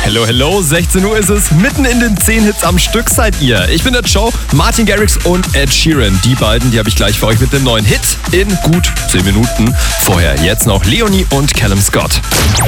Hello, hello, 16 Uhr ist es. Mitten in den 10 Hits am Stück seid ihr. Ich bin der Joe, Martin Garrix und Ed Sheeran. Die beiden, die habe ich gleich für euch mit dem neuen Hit in gut 10 Minuten. Vorher jetzt noch Leonie und Callum Scott.